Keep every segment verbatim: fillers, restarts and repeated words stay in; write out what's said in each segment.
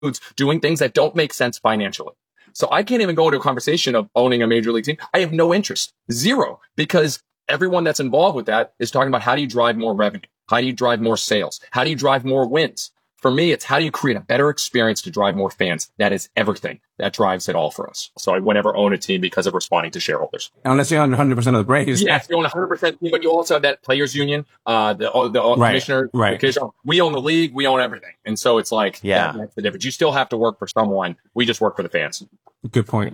doing things that don't make sense financially. So I can't even go into a conversation of owning a major league team. I have no interest, zero, because everyone that's involved with that is talking about how do you drive more revenue? How do you drive more sales? How do you drive more wins? For me, it's how do you create a better experience to drive more fans? That is everything. That drives it all for us. So I would never own a team because of responding to shareholders. Unless you own one hundred percent of the Braves. Yes, you own one hundred percent, but you also have that players union, uh, the, the right, commissioner. right. The commissioner. We own the league. We own everything. And so it's like, yeah, that, that's the difference. You still have to work for someone. We just work for the fans. Good point.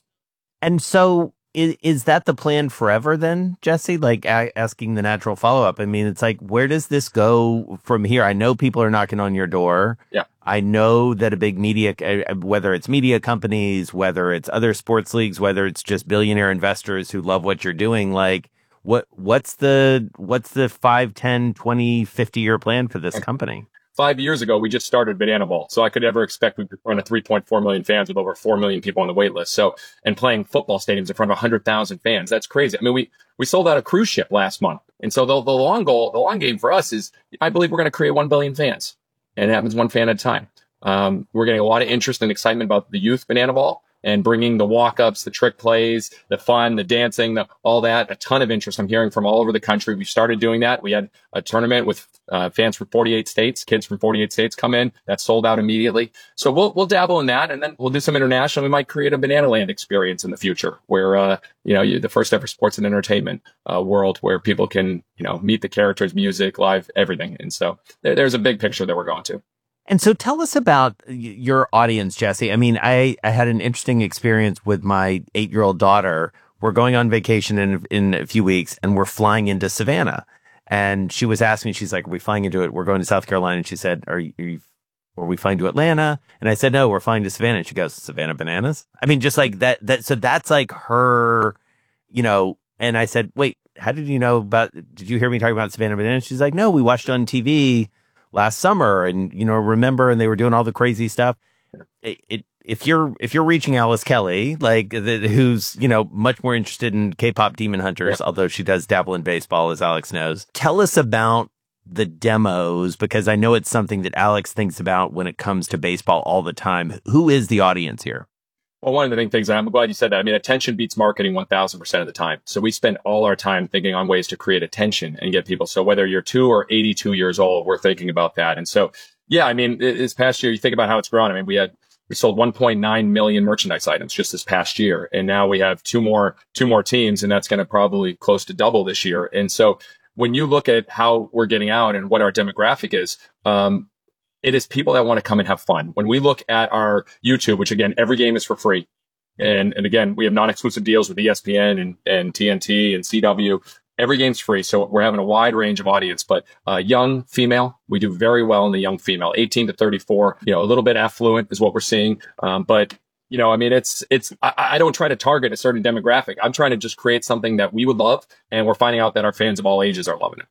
And so is, is that the plan forever then, Jesse? Like a- asking the natural follow-up. I mean, it's like, where does this go from here? I know people are knocking on your door. Yeah. I know that a big media, uh, whether it's media companies, whether it's other sports leagues, whether it's just billionaire investors who love what you're doing, like what, what's the, what's the five, ten, twenty, fifty year plan for this company? Five years ago, we just started Banana Ball. So I could never expect we'd run a three point four million fans with over four million people on the wait list. So, and playing football stadiums in front of one hundred thousand fans. That's crazy. I mean, we, we sold out a cruise ship last month. And so the, the long goal, the long game for us is, I believe we're going to create one billion fans. And it happens one fan at a time. Um, we're getting a lot of interest and excitement about the youth Banana Ball and bringing the walk-ups, the trick plays, the fun, the dancing, the, all that. A ton of interest I'm hearing from all over the country. We started doing that. We had a tournament with uh, fans from forty-eight states, kids from forty-eight states come in. That sold out immediately. So we'll we'll dabble in that, and then we'll do some international. We might create a Banana Land experience in the future, where uh, you know you, the first ever sports and entertainment uh, world, where people can you know meet the characters, music, live, everything. And so there, there's a big picture that we're going to. And so tell us about your audience, Jesse. I mean, I, I had an interesting experience with my eight-year-old daughter. We're going on vacation in in a few weeks, and we're flying into Savannah. And she was asking me, she's like, are we flying into it? We're going to South Carolina. And she said, are you, are you are we flying to Atlanta? And I said, no, we're flying to Savannah. And she goes, Savannah Bananas? I mean, just like that. That so that's like her, you know. And I said, wait, how did you know about, did you hear me talking about Savannah Bananas? She's like, no, we watched it on T V last summer, and you know, remember, and they were doing all the crazy stuff. It, it, if you're if you're reaching Alice Kelly, like the, who's you know much more interested in K-pop Demon Hunters, yeah. although she does dabble in baseball, as Alex knows. Tell us about the demos, because I know it's something that Alex thinks about when it comes to baseball all the time. Who is the audience here? Well, one of the big things, I'm glad you said that. I mean, attention beats marketing one thousand percent of the time. So we spend all our time thinking on ways to create attention and get people. So whether you're two or eighty-two years old, we're thinking about that. And so, yeah, I mean, this past year, you think about how it's grown. I mean, we had, we sold one point nine million merchandise items just this past year. And now we have two more, two more teams, and that's going to probably close to double this year. And so when you look at how we're getting out and what our demographic is, um, it is people that want to come and have fun. When we look at our YouTube, which again, every game is for free. And, and again, we have non-exclusive deals with E S P N and, and T N T and C W. Every game's free. So we're having a wide range of audience, but uh, young female, we do very well in the young female, eighteen to thirty-four, you know, a little bit affluent is what we're seeing. Um, but you know, I mean, it's, it's, I, I don't try to target a certain demographic. I'm trying to just create something that we would love. And we're finding out that our fans of all ages are loving it.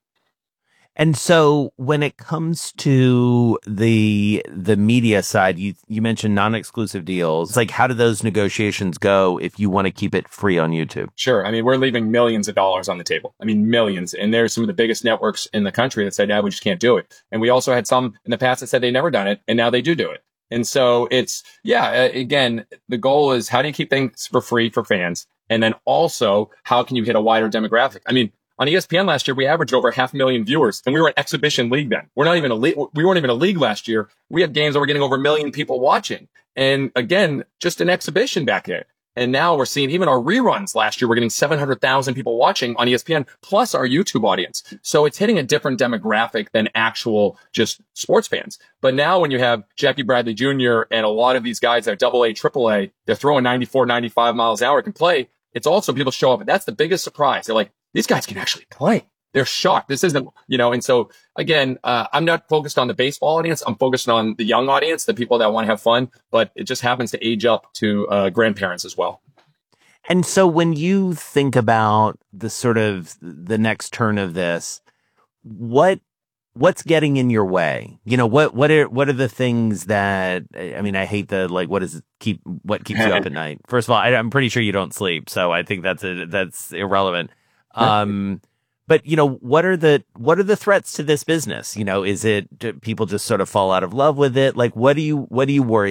And so when it comes to the the media side, you you mentioned non-exclusive deals. It's like, how do those negotiations go if you want to keep it free on YouTube? Sure. I mean, we're leaving millions of dollars on the table. I mean, millions. And there's some of the biggest networks in the country that said, yeah, we just can't do it. And we also had some in the past that said they've never done it, and now they do do it. And so it's, yeah, again, the goal is how do you keep things for free for fans? And then also, how can you hit a wider demographic? I mean, on E S P N last year, we averaged over half a million viewers, and we were an exhibition league then. We're not even a league. We weren't even a league last year. We had games that were getting over a million people watching. And again, just an exhibition back there. And now we're seeing even our reruns last year, we're getting seven hundred thousand people watching on E S P N plus our YouTube audience. So it's hitting a different demographic than actual just sports fans. But now when you have Jackie Bradley Junior and a lot of these guys that are double A, triple A, they're throwing ninety-four, ninety-five miles an hour, can play. It's also people show up. And that's the biggest surprise. They're like, these guys can actually play. They're shocked. This isn't, you know, and so again, uh, I'm not focused on the baseball audience. I'm focused on the young audience, the people that want to have fun, but it just happens to age up to uh, grandparents as well. And so when you think about the sort of the next turn of this, what, what's getting in your way? You know, what, what are, what are the things that, I mean, I hate the, like, what does it keep, what keeps you up at night? First of all, I, I'm pretty sure you don't sleep. So I think that's a, that's irrelevant. Um, but you know, what are the what are the threats to this business? You know, is it do people just sort of fall out of love with it? Like, what do you what do you worry